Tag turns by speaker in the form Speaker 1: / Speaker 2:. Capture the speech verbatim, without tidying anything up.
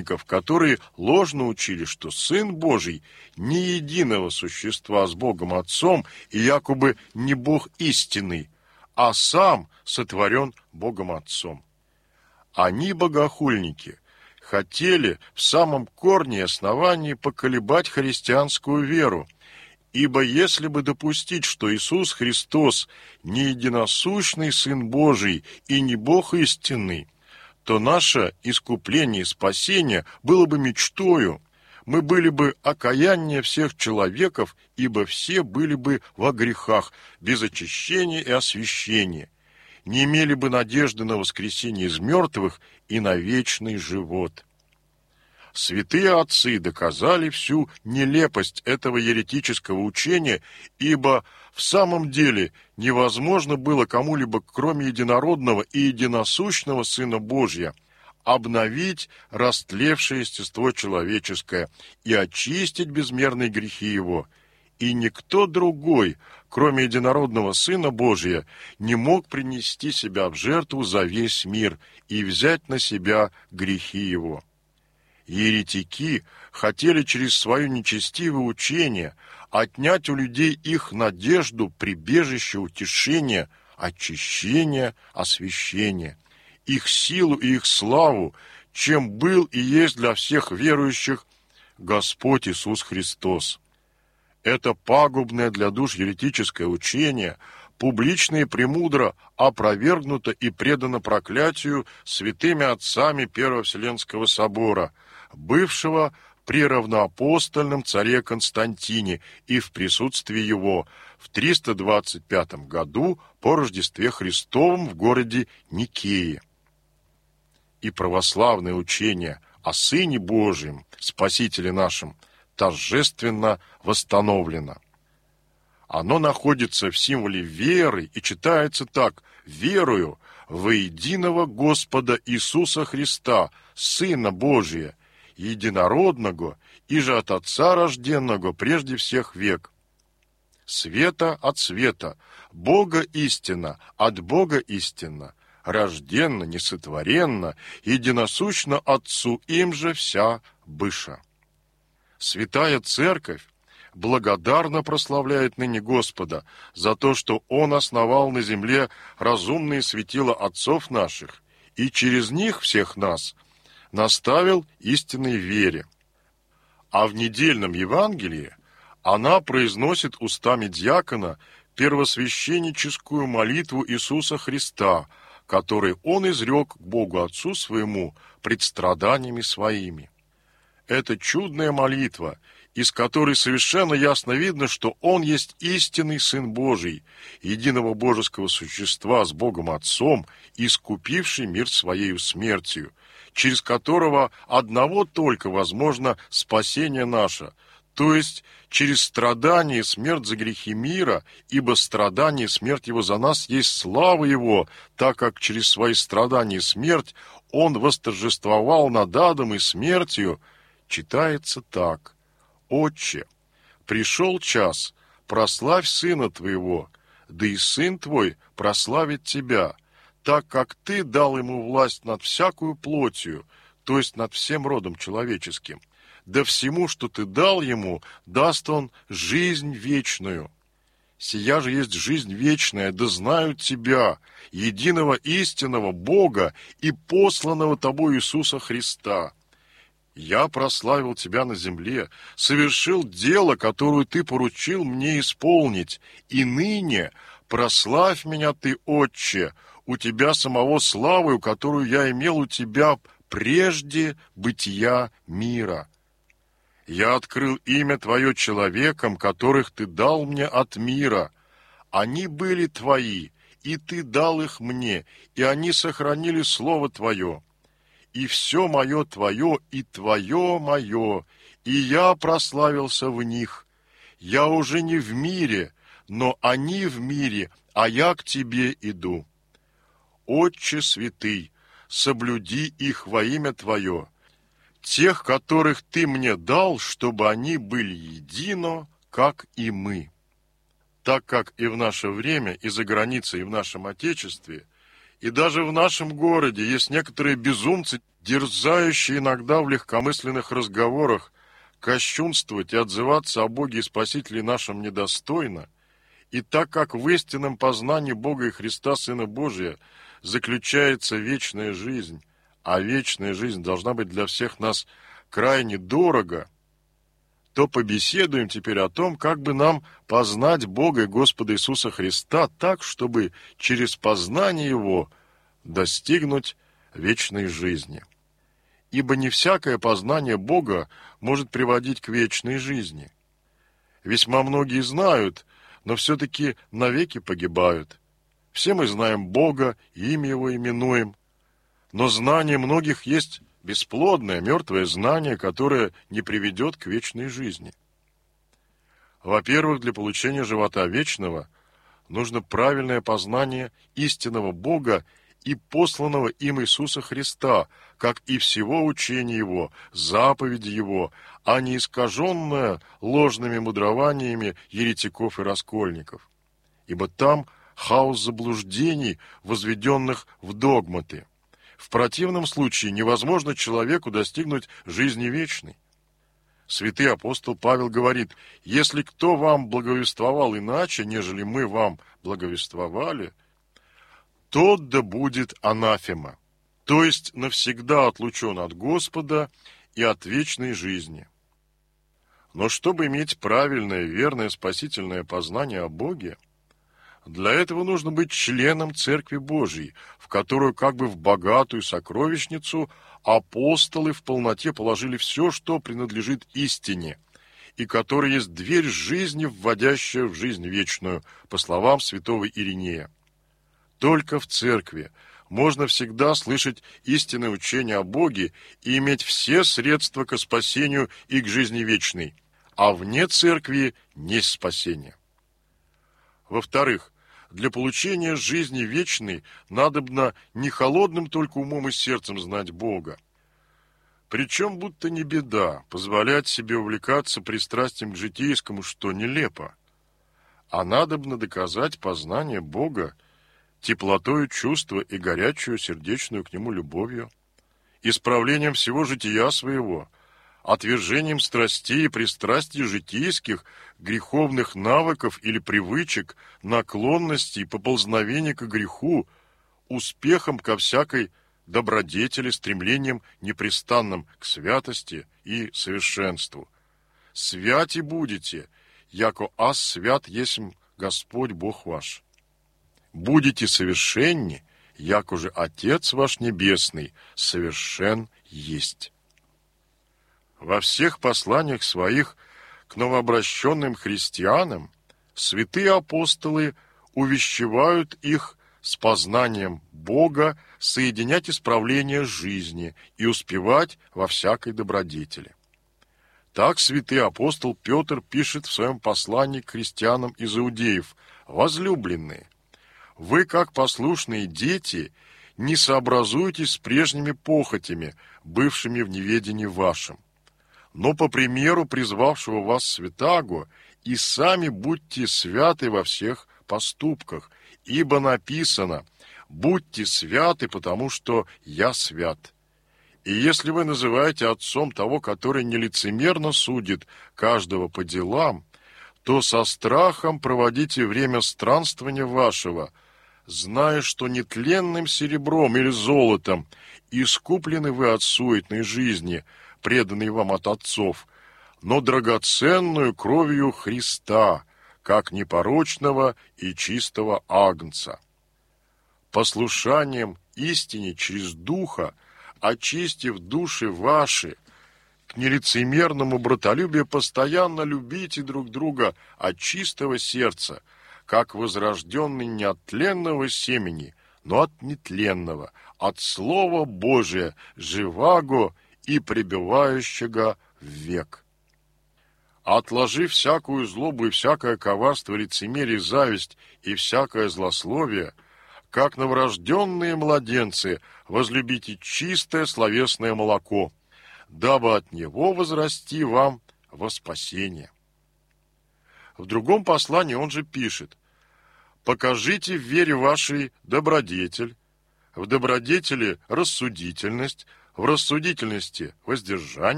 Speaker 1: которые ложно учили, что Сын Божий не единого существа с Богом Отцом и якобы не Бог истинный, а сам сотворен Богом Отцом. Они, богохульники, хотели в самом корне и основании поколебать христианскую веру, ибо если бы допустить, что Иисус Христос не единосущный Сын Божий и не Бог истинный, то наше искупление и спасение было бы мечтою, мы были бы окаяннее всех человеков, ибо все были бы во грехах, без очищения и освящения, не имели бы надежды на воскресение из мертвых и на вечный живот. Святые отцы доказали всю нелепость этого еретического учения, ибо в самом деле невозможно было кому-либо, кроме единородного и единосущного Сына Божия, обновить растлевшее естество человеческое и очистить безмерные грехи его. И никто другой, кроме единородного Сына Божия, не мог принести себя в жертву за весь мир и взять на себя грехи его. Еретики хотели через свое нечестивое учение отнять у людей их надежду, прибежище, утешение, очищение, освящение, их силу и их славу, чем был и есть для всех верующих Господь Иисус Христос. Это пагубное для душ еретическое учение публично и премудро опровергнуто и предано проклятию святыми отцами Первого Вселенского собора, бывшего при равноапостольном царе Константине и в присутствии его в триста двадцать пятом году по Рождестве Христовом в городе Никее. И православное учение о Сыне Божьем, Спасителе нашем, торжественно восстановлено. Оно находится в символе веры и читается так: «Верую во единого Господа Иисуса Христа, Сына Божия, единородного, и же от Отца рожденного прежде всех век. Света от света, Бога истина, от Бога истина, рожденно, несотворенно, единосущно Отцу, им же вся быша». Святая Церковь благодарно прославляет ныне Господа за то, что Он основал на земле разумные светила отцов наших и через них всех нас наставил истинной вере. А в недельном Евангелии она произносит устами диакона первосвященническую молитву Иисуса Христа, который Он изрек к Богу Отцу Своему пред страданиями Своими. Это чудная молитва, из которой совершенно ясно видно, что Он есть истинный Сын Божий, единого божеского существа с Богом Отцом, искупивший мир Своею смертью, через которого одного только возможно спасение наше, то есть через страдание и смерть за грехи мира, ибо страдание и смерть Его за нас есть слава Его, так как через свои страдания и смерть Он восторжествовал над адом и смертью. Читается так: «Отче, пришел час, прославь Сына Твоего, да и Сын Твой прославит Тебя, так как Ты дал Ему власть над всякую плотью, то есть над всем родом человеческим. Да всему, что Ты дал Ему, даст Он жизнь вечную. Сия же есть жизнь вечная, да знают Тебя, единого истинного Бога и посланного Тобой Иисуса Христа. Я прославил Тебя на земле, совершил дело, которое Ты поручил мне исполнить, и ныне прославь меня Ты, Отче, у Тебя самого славою, которую я имел у Тебя прежде бытия мира. Я открыл имя Твое человекам, которых Ты дал мне от мира. Они были Твои, и Ты дал их мне, и они сохранили Слово Твое. И все мое Твое, и Твое мое, и я прославился в них. Я уже не в мире, но они в мире, а я к Тебе иду. Отче святый, соблюди их во имя Твое, тех, которых Ты мне дал, чтобы они были едино, как и мы». Так как и в наше время, и за границей, и в нашем Отечестве, и даже в нашем городе есть некоторые безумцы, дерзающие иногда в легкомысленных разговорах кощунствовать и отзываться о Боге и Спасителе нашем недостойно, и так как в истинном познании Бога и Христа, Сына Божия, заключается вечная жизнь, а вечная жизнь должна быть для всех нас крайне дорого, то побеседуем теперь о том, как бы нам познать Бога и Господа Иисуса Христа так, чтобы через познание Его достигнуть вечной жизни. Ибо не всякое познание Бога может приводить к вечной жизни. Весьма многие знают, но все-таки навеки погибают. Все мы знаем Бога, имя Его именуем, но знание многих есть бесплодное, мертвое знание, которое не приведет к вечной жизни. Во-первых, для получения живота вечного нужно правильное познание истинного Бога и посланного им Иисуса Христа, как и всего учения Его, заповеди Его, а не искаженное ложными мудрованиями еретиков и раскольников. Ибо там хаос заблуждений, возведенных в догматы. В противном случае невозможно человеку достигнуть жизни вечной. Святый апостол Павел говорит: «Если кто вам благовествовал иначе, нежели мы вам благовествовали, тот да будет анафема», то есть навсегда отлучен от Господа и от вечной жизни. Но чтобы иметь правильное, верное, спасительное познание о Боге, для этого нужно быть членом Церкви Божией, в которую как бы в богатую сокровищницу апостолы в полноте положили все, что принадлежит истине, и которая есть дверь жизни, вводящая в жизнь вечную, по словам святого Иринея. Только в Церкви можно всегда слышать истинное учение о Боге и иметь все средства к спасению и к жизни вечной, а вне Церкви нет спасения. Во-вторых, для получения жизни вечной надобно не холодным только умом и сердцем знать Бога. Причем будто не беда позволять себе увлекаться пристрастием к житейскому, что нелепо, а надобно доказать познание Бога теплотою чувства и горячую сердечную к Нему любовью, исправлением всего жития своего, отвержением страстей и пристрастий житейских, греховных навыков или привычек, наклонностей, поползновений к греху, успехом ко всякой добродетели, стремлением непрестанным к святости и совершенству. «Святи будете, яко аз свят есмь Господь Бог ваш. Будете совершенни, яко же Отец ваш Небесный совершен есть». Во всех посланиях своих к новообращенным христианам святые апостолы увещевают их с познанием Бога соединять исправление жизни и успевать во всякой добродетели. Так святый апостол Петр пишет в своем послании к христианам из иудеев: «Возлюбленные, вы, как послушные дети, не сообразуйтесь с прежними похотями, бывшими в неведении вашем, но по примеру призвавшего вас святаго, и сами будьте святы во всех поступках, ибо написано: будьте святы, потому что я свят. И если вы называете отцом того, который нелицемерно судит каждого по делам, то со страхом проводите время странствования вашего, зная, что нетленным серебром или золотом искуплены вы от суетной жизни, преданной вам от отцов, но драгоценную кровью Христа, как непорочного и чистого агнца. Послушанием истине через Духа, очистив души ваши, к нелицемерному братолюбию постоянно любите друг друга от чистого сердца, как возрожденный не от тленного семени, но от нетленного, от Слова Божия, живаго и пребывающего в век. Отложив всякую злобу и всякое коварство, лицемерие, зависть и всякое злословие, как новорожденные младенцы, возлюбите чистое словесное молоко, дабы от него возрасти вам во спасение». В другом послании он же пишет: «Покажите в вере вашей добродетель, в добродетели рассудительность, в рассудительности воздержание,